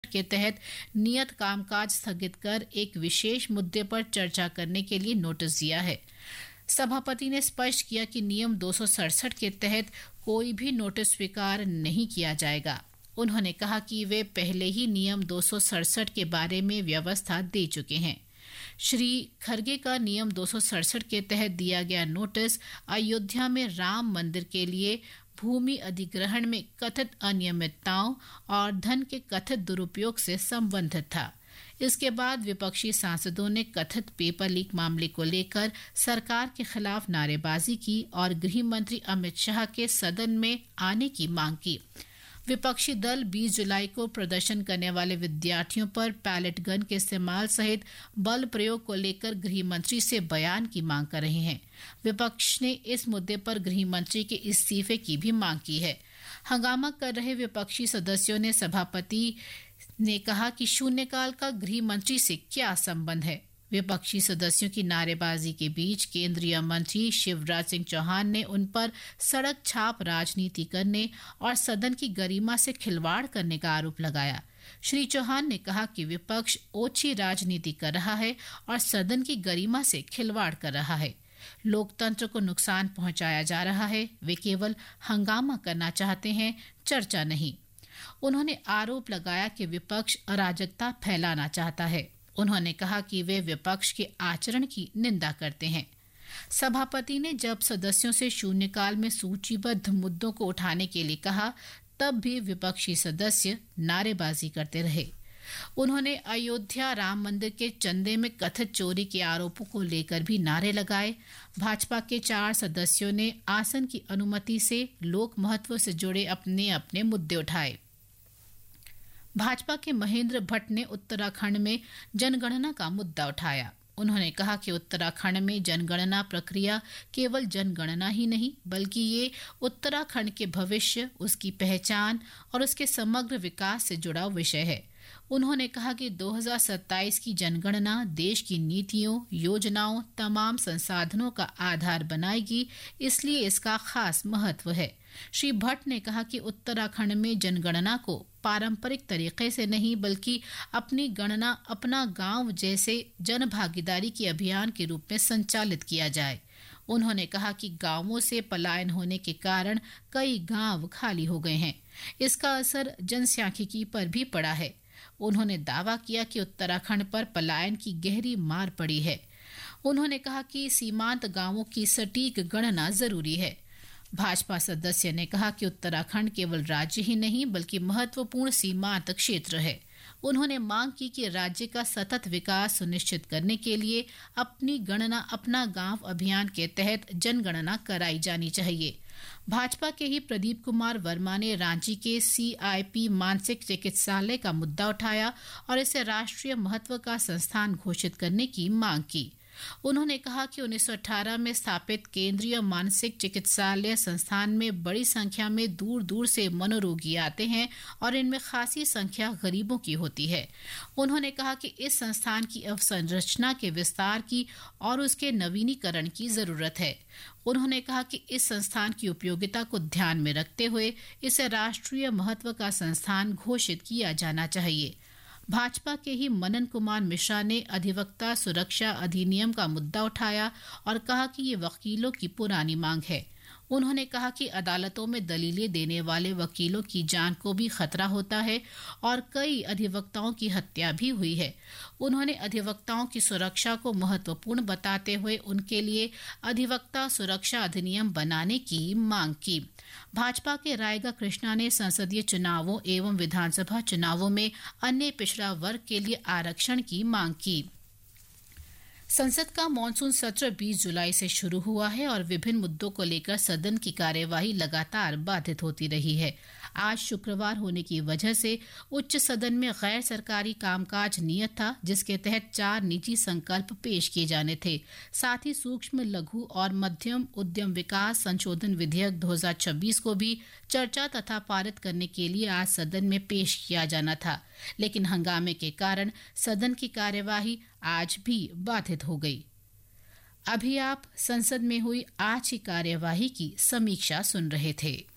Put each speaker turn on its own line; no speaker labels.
के तहत नियत कामकाज स्थगित कर एक विशेष मुद्दे पर चर्चा करने के लिए नोटिस दिया है। सभापति ने स्पष्ट किया कि नियम 267 के तहत कोई भी नोटिस स्वीकार नहीं किया जाएगा। उन्होंने कहा कि वे पहले ही नियम 267 के बारे में व्यवस्था दे चुके हैं। श्री खरगे का नियम 267 के तहत दिया गया नोटिस अयोध्या में राम मंदिर के लिए भूमि अधिग्रहण में कथित अनियमितताओं और धन के कथित दुरुपयोग से संबंधित था। इसके बाद विपक्षी सांसदों ने कथित पेपर लीक मामले को लेकर सरकार के खिलाफ नारेबाजी की और गृह मंत्री अमित शाह के सदन में आने की मांग की। विपक्षी दल 20 जुलाई को प्रदर्शन करने वाले विद्यार्थियों पर पैलेट गन के इस्तेमाल सहित बल प्रयोग को लेकर गृह मंत्री से बयान की मांग कर रहे हैं। विपक्ष ने इस मुद्दे पर गृह मंत्री के इस्तीफे की भी मांग की है। हंगामा कर रहे विपक्षी सदस्यों ने सभापति ने कहा कि शून्यकाल का गृह मंत्री से क्या संबंध है। विपक्षी सदस्यों की नारेबाजी के बीच केंद्रीय मंत्री शिवराज सिंह चौहान ने उन पर सड़क छाप राजनीति करने और सदन की गरिमा से खिलवाड़ करने का आरोप लगाया। श्री चौहान ने कहा कि विपक्ष ओछी राजनीति कर रहा है और सदन की गरिमा से खिलवाड़ कर रहा है। लोकतंत्र को नुकसान पहुंचाया जा रहा है। वे केवल हंगामा करना चाहते हैं, चर्चा नहीं। उन्होंने आरोप लगाया कि विपक्ष अराजकता फैलाना चाहता है। उन्होंने कहा कि वे विपक्ष के आचरण की निंदा करते हैं। सभापति ने जब सदस्यों से शून्यकाल में सूचीबद्ध मुद्दों को उठाने के लिए कहा, तब भी विपक्षी सदस्य नारेबाजी करते रहे। उन्होंने अयोध्या राम मंदिर के चंदे में कथित चोरी के आरोपों को लेकर भी नारे लगाए। भाजपा के 4 सदस्यों ने आसन की अनुमति से लोक महत्व से जुड़े अपने अपने मुद्दे उठाए। भाजपा के महेंद्र भट्ट ने उत्तराखंड में जनगणना का मुद्दा उठाया। उन्होंने कहा कि उत्तराखंड में जनगणना प्रक्रिया केवल जनगणना ही नहीं, बल्कि ये उत्तराखंड के भविष्य, उसकी पहचान और उसके समग्र विकास से जुड़ा विषय है। उन्होंने कहा कि 2027 की जनगणना देश की नीतियों, योजनाओं, तमाम संसाधनों का आधार बनाएगी, इसलिए इसका खास महत्व है। श्री भट्ट ने कहा कि उत्तराखंड में जनगणना को पारंपरिक तरीके से नहीं, बल्कि अपनी गणना अपना गांव जैसे जनभागीदारी के अभियान के रूप में संचालित किया जाए। उन्होंने कहा कि गांवों से पलायन होने के कारण कई गांव खाली हो गए हैं। इसका असर जनसांख्यिकी पर भी पड़ा है। उन्होंने दावा किया कि उत्तराखंड पर पलायन की गहरी मार पड़ी है। उन्होंने कहा कि सीमांत गांवों की सटीक गणना जरूरी है। भाजपा सदस्य ने कहा कि उत्तराखंड केवल राज्य ही नहीं, बल्कि महत्वपूर्ण सीमांत क्षेत्र है। उन्होंने मांग की कि राज्य का सतत विकास सुनिश्चित करने के लिए अपनी गणना अपना गांव अभियान के तहत जनगणना कराई जानी चाहिए। भाजपा के ही प्रदीप कुमार वर्मा ने रांची के CIP मानसिक चिकित्सालय का मुद्दा उठाया और इसे राष्ट्रीय महत्व का संस्थान घोषित करने की मांग की। उन्होंने कहा कि 1918 में स्थापित केंद्रीय मानसिक चिकित्सालय संस्थान में बड़ी संख्या में दूर दूर से मनोरोगी आते हैं और इनमें खासी संख्या गरीबों की होती है। उन्होंने कहा कि इस संस्थान की अवसंरचना के विस्तार की और उसके नवीनीकरण की जरूरत है। उन्होंने कहा कि इस संस्थान की उपयोगिता को ध्यान में रखते हुए इसे राष्ट्रीय महत्व का संस्थान घोषित किया जाना चाहिए। भाजपा के ही मनन कुमार मिश्रा ने अधिवक्ता सुरक्षा अधिनियम का मुद्दा उठाया और कहा कि ये वकीलों की पुरानी मांग है। उन्होंने कहा कि अदालतों में दलीलें देने वाले वकीलों की जान को भी खतरा होता है और कई अधिवक्ताओं की हत्या भी हुई है। उन्होंने अधिवक्ताओं की सुरक्षा को महत्वपूर्ण बताते हुए उनके लिए अधिवक्ता सुरक्षा अधिनियम बनाने की मांग की। भाजपा के रायगा कृष्णा ने संसदीय चुनावों एवं विधानसभा चुनावों में अन्य पिछड़ा वर्ग के लिए आरक्षण की मांग की। संसद का मॉनसून सत्र 20 जुलाई से शुरू हुआ है और विभिन्न मुद्दों को लेकर सदन की कार्यवाही लगातार बाधित होती रही है। आज शुक्रवार होने की वजह से उच्च सदन में गैर सरकारी कामकाज नियत था, जिसके तहत 4 निजी संकल्प पेश किए जाने थे। साथ ही सूक्ष्म, लघु और मध्यम उद्यम विकास संशोधन विधेयक 2026 को भी चर्चा तथा पारित करने के लिए आज सदन में पेश किया जाना था, लेकिन हंगामे के कारण सदन की कार्यवाही आज भी बाधित हो गई। अभी आप संसद में हुई आज की कार्यवाही की समीक्षा सुन रहे थे।